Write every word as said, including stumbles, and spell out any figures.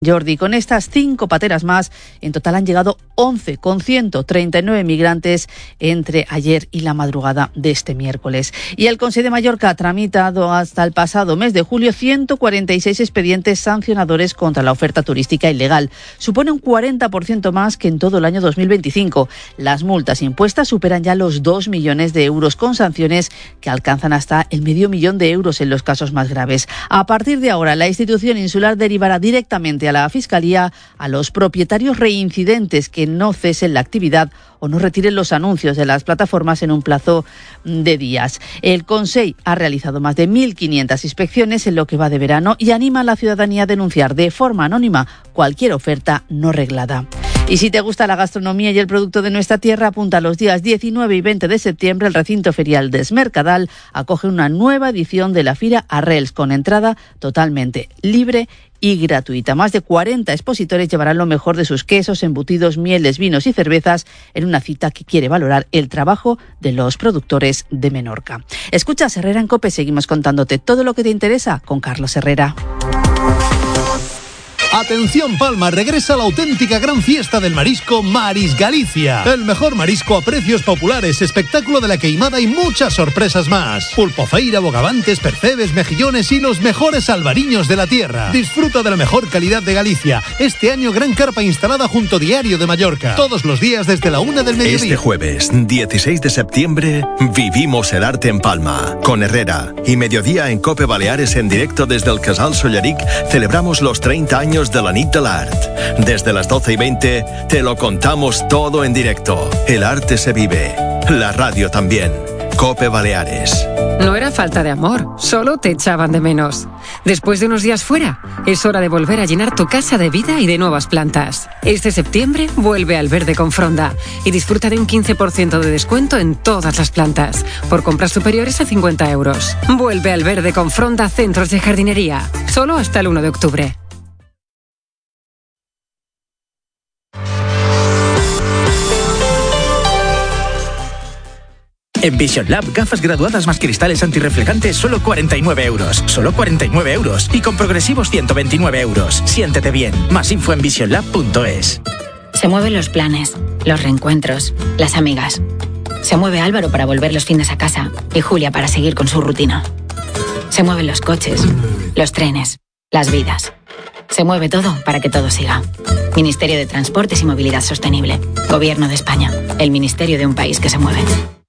Jordi, con estas cinco pateras más, en total han llegado once con ciento treinta y nueve migrantes entre ayer y la madrugada de este miércoles. Y el Consell de Mallorca ha tramitado hasta el pasado mes de julio ciento cuarenta y seis expedientes sancionadores contra la oferta turística ilegal. Supone un cuarenta por ciento más que en todo el año dos mil veinticinco. Las multas impuestas superan ya los dos millones de euros, con sanciones que alcanzan hasta el medio millón de euros en los casos más graves. A partir de ahora, la institución insular derivará directamente a la Fiscalía a los propietarios reincidentes que no cesen la actividad o no retiren los anuncios de las plataformas en un plazo de días. El Consell ha realizado más de mil quinientas inspecciones en lo que va de verano y anima a la ciudadanía a denunciar de forma anónima cualquier oferta no reglada. Y si te gusta la gastronomía y el producto de nuestra tierra, apunta a los días diecinueve y veinte de septiembre. El recinto ferial de Es Mercadal acoge una nueva edición de la Fira Arrels, con entrada totalmente libre y gratuita. Más de cuarenta expositores llevarán lo mejor de sus quesos, embutidos, mieles, vinos y cervezas en una cita que quiere valorar el trabajo de los productores de Menorca. Escuchas Herrera en COPE, seguimos contándote todo lo que te interesa con Carlos Herrera. Atención Palma, regresa la auténtica gran fiesta del marisco Maris Galicia. El mejor marisco a precios populares, espectáculo de la queimada y muchas sorpresas más. Pulpofeira, bogavantes, percebes, mejillones y los mejores albariños de la tierra. Disfruta de la mejor calidad de Galicia. Este año gran carpa instalada junto Diario de Mallorca. Todos los días desde la una del mediodía. Este jueves, dieciséis de septiembre, vivimos el arte en Palma. Con Herrera y Mediodía en COPE Baleares en directo desde el Casal Solleric, celebramos los treinta años de la Nit de l'Art. Desde las doce y veinte te lo contamos todo en directo. El arte se vive, la radio también. COPE Baleares. No era falta de amor, solo te echaban de menos. Después de unos días fuera, es hora de volver a llenar tu casa de vida y de nuevas plantas. Este septiembre vuelve al verde con Fronda y disfruta de un quince por ciento de descuento en todas las plantas, por compras superiores a cincuenta euros. Vuelve al verde con Fronda Centros de Jardinería, solo hasta el uno de octubre. En Vision Lab, gafas graduadas más cristales antirreflejantes, solo cuarenta y nueve euros. Solo cuarenta y nueve euros. Y con progresivos ciento veintinueve euros. Siéntete bien. Más info en vision lab punto es. Se mueven los planes, los reencuentros, las amigas. Se mueve Álvaro para volver los fines a casa y Julia para seguir con su rutina. Se mueven los coches, los trenes, las vidas. Se mueve todo para que todo siga. Ministerio de Transportes y Movilidad Sostenible. Gobierno de España. El ministerio de un país que se mueve.